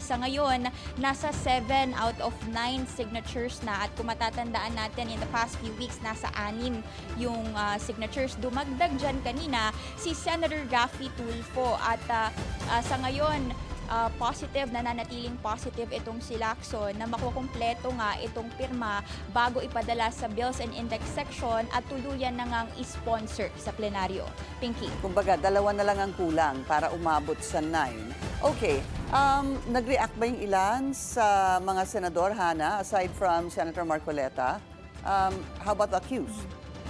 Sa ngayon, nasa 7 out of 9 signatures na, at kung matatandaan natin in the past few weeks, nasa 6 yung signatures. Dumagdag dyan kanina si Senator Raffy Tulfo at sa ngayon, positive, nananatiling positive itong si Lacson na makukumpleto nga itong pirma bago ipadala sa Bills and Index section at tuluyan na ngang i-sponsor sa plenaryo. Pinky. Kumbaga, 2 na lang ang kulang para umabot sa 9. Okay, nag-react ba yung ilan sa mga senador, Hana, aside from Senator Marcoleta? How about the accused?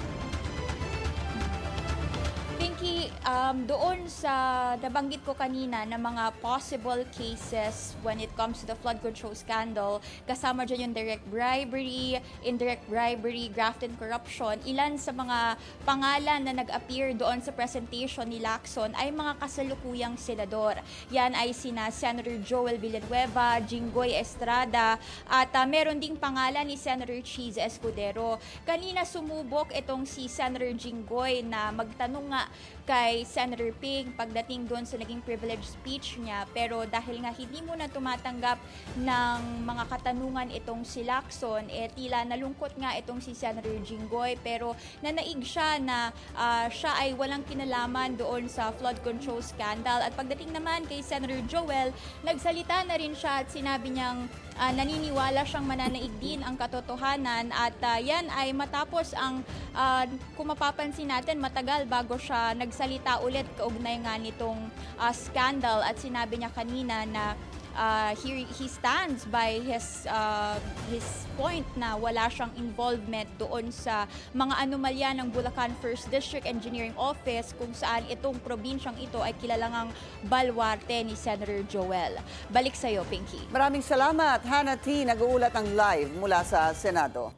Pinky, doon sa nabanggit ko kanina na mga possible cases when it comes to the flood control scandal, kasama dyan yung direct bribery, indirect bribery, graft and corruption, ilan sa mga pangalan na nag-appear doon sa presentation ni Lacson ay mga kasalukuyang senador. Yan ay sina Senator Joel Villanueva, Jinggoy Estrada, at meron ding pangalan ni Senator Cheese Escudero. Kanina sumubok itong si Senator Jinggoy na magtanong nga kay Senator Ping pagdating doon sa naging privilege speech niya, pero dahil nga hindi mo na tumatanggap ng mga katanungan itong si Lacson, tila nalungkot nga itong si Senator Jinggoy, pero nanaig siya na siya ay walang kinalaman doon sa flood control scandal. At pagdating naman kay Senator Joel, nagsalita na rin siya at sinabi niyang naniniwala siyang mananaig din ang katotohanan, at yan ay matapos ang kung mapapansin natin matagal bago siya nagsalita ulit kaugnay nga nitong scandal, at sinabi niya kanina na he stands by his point na wala siyang involvement doon sa mga anomalya ng Bulacan 1st District Engineering Office kung saan itong probinsyang ito ay kilalang baluarte ni Senator Joel. Balik sa iyo, Pinky. Maraming salamat, Hana T. Nag-uulat ang live mula sa Senado.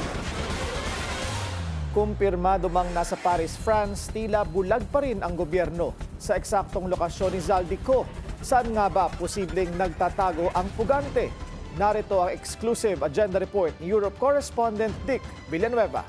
Kumpirmado mang nasa Paris, France, tila bulag pa rin ang gobyerno sa eksaktong lokasyon ni Zaldico. Saan nga ba posibleng nagtatago ang pugante? Narito ang exclusive agenda report ni Europe correspondent Dick Villanueva.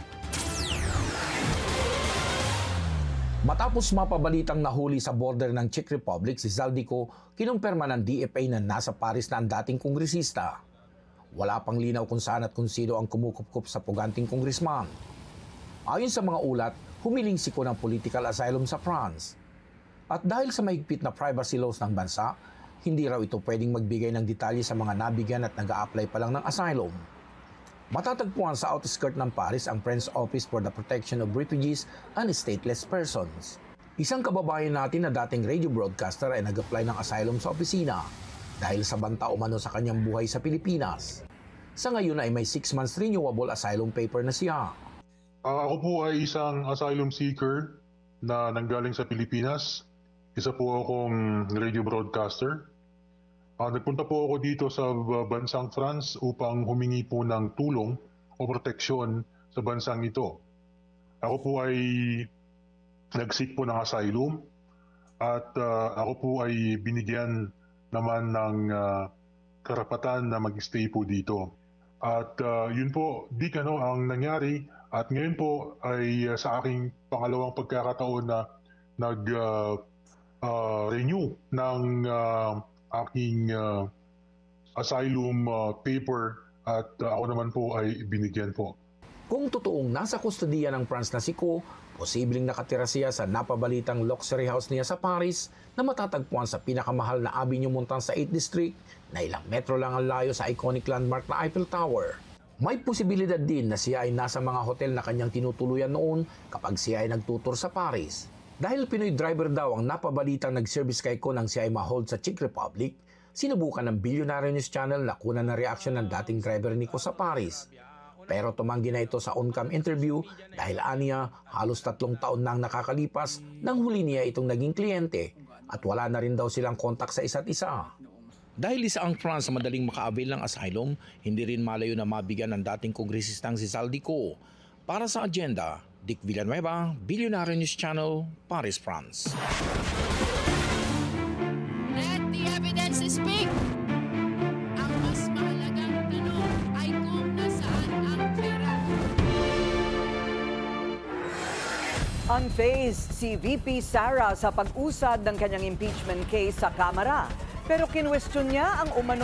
Matapos mapabalitang nahuli sa border ng Czech Republic si Zaldico, kinumpirma ng DFA na nasa Paris na ang dating kongresista. Wala pang linaw kung saan at kung sino ang kumukupkup sa puganting kongresman. Ayon sa mga ulat, humiling siko ng political asylum sa France. At dahil sa mahigpit na privacy laws ng bansa, hindi raw ito pwedeng magbigay ng detalye sa mga nabigyan at nag-a-apply pa lang ng asylum. Matatagpuan sa outskirt ng Paris ang French Office for the Protection of Refugees and Stateless Persons. Isang kababayan natin na dating radio broadcaster ay nag-apply ng asylum sa opisina dahil sa banta umano sa kanyang buhay sa Pilipinas. Sa ngayon ay may 6 months renewable asylum paper na siya. Ako po ay isang asylum seeker na nanggaling sa Pilipinas. Isa po akong radio broadcaster. Nagpunta po ako dito sa bansang France upang humingi po ng tulong o proteksyon sa bansang ito. Ako po ay nag-seek po ng asylum at ako po ay binigyan naman ng karapatan na mag-stay po dito. At yun po, Dick, ang nangyari. At ngayon po ay sa aking pangalawang pagkakataon na nag-renew ng aking asylum paper at ako naman po ay binigyan po. Kung totoong nasa kustodiya ng France na si Ko, posibleng nakatira siya sa napabalitang luxury house niya sa Paris na matatagpuan sa pinakamahal na Avenue Montand sa 8th District na ilang metro lang ang layo sa iconic landmark na Eiffel Tower. May posibilidad din na siya ay nasa mga hotel na kanyang tinutuluyan noon kapag siya ay nagtutur sa Paris. Dahil Pinoy driver daw ang napabalitang nag-service kay Ko nang siya ay ma-hold sa Czech Republic, sinubukan ng Billionaire News Channel na kunan ng reaksyon ng dating driver ni Ko sa Paris. Pero tumanggi na ito sa on-cam interview dahil aniya halos 3 taon nang nakakalipas nang huli niya itong naging kliyente at wala na rin daw silang kontak sa isa't isa. Dahil isa ang France na madaling maka-avail ng asylum, hindi rin malayo na mabigyan ng dating kongresistang si Zaldico. Para sa agenda, Dick Villanueva, Billionaire News Channel, Paris, France. Let the evidence speak! Ang mas mahalagang tanong ay kung nasaan ang pera. Unfazed si VP Sara sa pag-usad ng kanyang impeachment case sa Kamara. Pero kinwestiyon niya ang umano